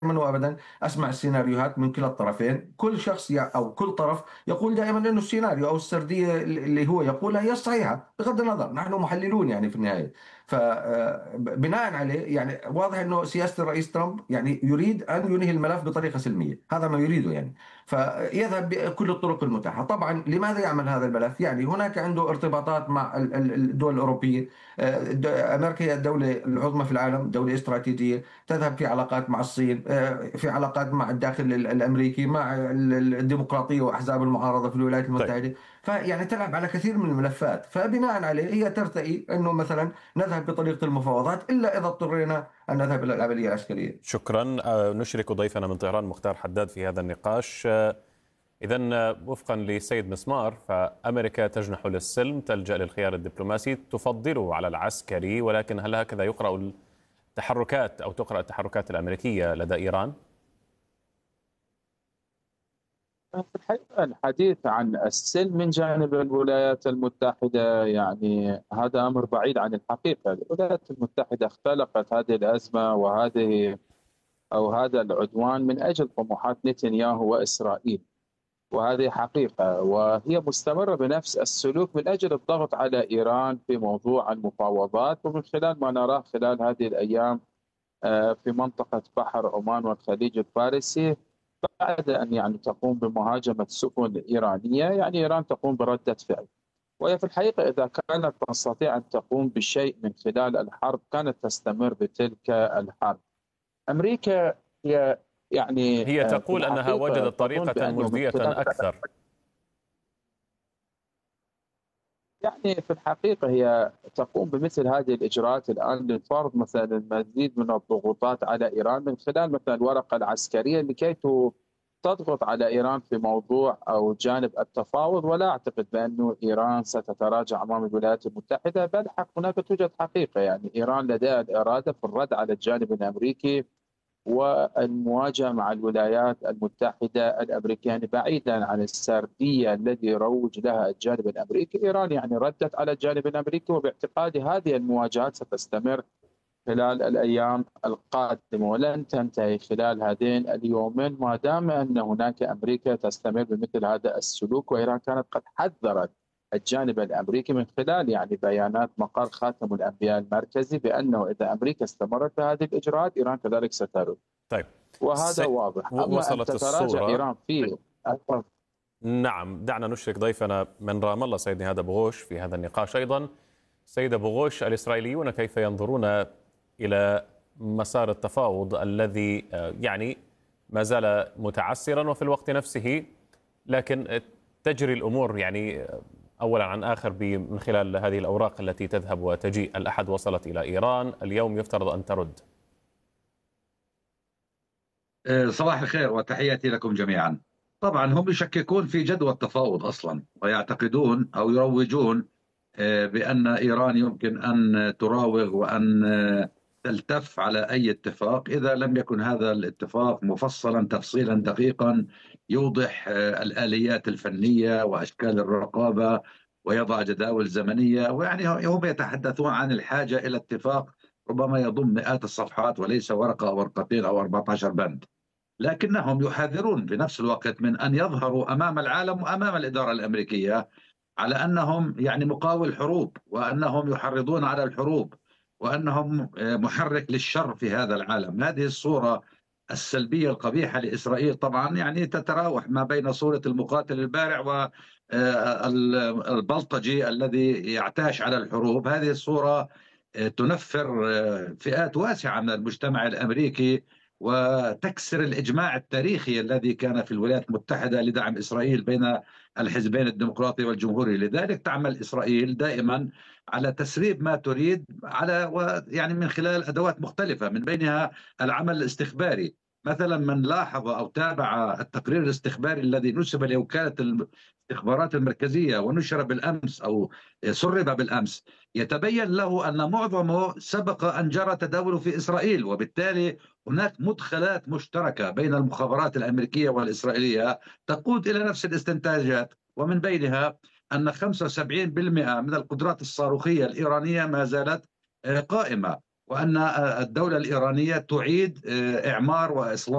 وابدا اسمع السيناريوهات من كلا الطرفين. كل شخص او كل طرف يقول دائما انه السيناريو او السرديه اللي هو يقولها هي الصحيحه، بغض النظر نحن محللون يعني في النهايه. فبناء عليه يعني واضح انه سياسه الرئيس ترامب يعني يريد ان ينهي الملف بطريقه سلميه، هذا ما يريده يعني. فيذهب بكل الطرق المتاحه. طبعا لماذا يعمل هذا الملف؟ يعني هناك عنده ارتباطات مع الدول الاوروبيه. امريكا هي الدوله العظمى في العالم، دوله استراتيجيه، تذهب في علاقات مع الصين، في علاقات مع الداخل الامريكي، مع الديمقراطيه واحزاب المعارضه في الولايات طيب. المتحده. فيعني تلعب على كثير من الملفات. فبناء عليه هي ترتئي انه مثلا نذهب بطريقه المفاوضات الا اذا اضطرينا ان نذهب الى العمليه العسكريه. شكرا. نشرك ضيفنا من طهران مختار حداد في هذا النقاش. إذن وفقا لسيد مسمار فأمريكا تجنح للسلم، تلجأ للخيار الدبلوماسي، تفضله على العسكري، ولكن هل هكذا يقرأ التحركات أو تقرأ التحركات الأمريكية لدى إيران؟ في الحقيقة الحديث عن السلم من جانب الولايات المتحدة يعني هذا أمر بعيد عن الحقيقة. الولايات المتحدة اختلقت هذه الأزمة هذا العدوان من أجل طموحات نتنياهو وإسرائيل، وهذه حقيقة، وهي مستمرة بنفس السلوك من أجل الضغط على إيران في موضوع المفاوضات. ومن خلال ما نراه خلال هذه الأيام في منطقة بحر عمان والخليج الفارسي، بعد أن يعني تقوم بمهاجمة سفن إيرانية، يعني إيران تقوم بردة فعل. وهي في الحقيقة إذا كانت تستطيع أن تقوم بشيء من خلال الحرب كانت تستمر بتلك الحرب. أمريكا هي يعني هي في تقول أنها الحقيقة وجدت تظن طريقة بأنه من مرضية خلال أكثر. يعني في الحقيقة هي تقوم بمثل هذه الإجراءات الآن لفرض مثلا المزيد من الضغوطات على إيران من خلال مثلا الورقة العسكرية لكي تضغط على إيران في موضوع أو جانب التفاوض. ولا أعتقد بأن إيران ستتراجع أمام الولايات المتحدة، بل هناك توجد حقيقة يعني إيران لديها الإرادة في الرد على الجانب الأمريكي والمواجهة مع الولايات المتحدة الأمريكية، يعني بعيدا عن السردية الذي يروج لها الجانب الأمريكي. إيران يعني ردت على الجانب الأمريكي، وباعتقادي هذه المواجهات ستستمر خلال الأيام القادمة ولن تنتهي خلال هذين اليومين ما دام أن هناك أمريكا تستمر بمثل هذا السلوك. وإيران كانت قد حذرت الجانب الأمريكي من خلال يعني بيانات مقر خاتم الأنبياء المركزي بأنه إذا أمريكا استمرت بهذه الإجراءات إيران كذلك سترد، طيب. وهذا واضح. أما أن وصلت تتراجع الصورة. إيران في نعم، دعنا نشرك ضيفنا من رام الله سيد نهاد أبو غوش في هذا النقاش أيضا. سيد أبو غوش، الإسرائيليون كيف ينظرون إلى مسار التفاوض الذي يعني ما زال متعسرا وفي الوقت نفسه، لكن تجري الأمور يعني أولا عن آخر من خلال هذه الأوراق التي تذهب وتجيء؟ الأحد وصلت إلى إيران، اليوم يفترض أن ترد. صباح الخير وتحياتي لكم جميعا. طبعا هم يشككون في جدوى التفاوض أصلا، ويعتقدون أو يروجون بأن إيران يمكن أن تراوغ وأن تلتف على أي اتفاق إذا لم يكن هذا الاتفاق مفصلا تفصيلا دقيقا يوضح الآليات الفنية وأشكال الرقابة ويضع جداول زمنية. ويعني هم يتحدثون عن الحاجة إلى اتفاق ربما يضم مئات الصفحات وليس ورقة أو ورقتين أو 14 بند، لكنهم يحذرون في نفس الوقت من أن يظهروا أمام العالم وأمام الإدارة الأمريكية على أنهم يعني مقاول حروب، وأنهم يحرضون على الحروب، وأنهم محرك للشر في هذا العالم. هذه الصورة السلبية القبيحة لإسرائيل طبعا يعني تتراوح ما بين صورة المقاتل البارع والبلطجي الذي يعتاش على الحروب. هذه الصورة تنفر فئات واسعة من المجتمع الأمريكي وتكسر الإجماع التاريخي الذي كان في الولايات المتحدة لدعم إسرائيل بين الحزبين الديمقراطي والجمهوري. لذلك تعمل إسرائيل دائما على تسريب ما تريد يعني من خلال أدوات مختلفة، من بينها العمل الاستخباري. مثلا من لاحظ أو تابع التقرير الاستخباري الذي نسب لوكالة الاستخبارات المركزية ونشر بالأمس أو سرب بالأمس، يتبين له أن معظمه سبق أن جرى تداوله في إسرائيل، وبالتالي هناك مدخلات مشتركة بين المخابرات الأمريكية والإسرائيلية تقود إلى نفس الاستنتاجات. ومن بينها أن 75% من القدرات الصاروخية الإيرانية ما زالت قائمة، وأن الدولة الإيرانية تعيد إعمار وإصلاح